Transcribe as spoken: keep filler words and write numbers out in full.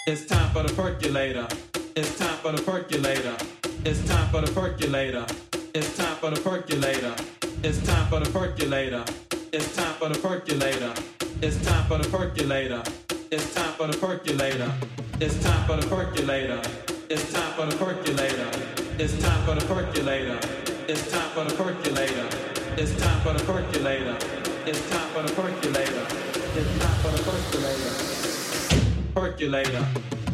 It's time for the percolator. It's time for the percolator. It's time for the percolator. It's time for the percolator. It's time for the percolator. It's time for the percolator. It's time for the percolator. It's time for the percolator. It's time for the percolator. It's time for the percolator. It's time for the percolator. It's time for the percolator. It's time for the percolator. It's time for the percolator. It's time for the percolator. Percolator.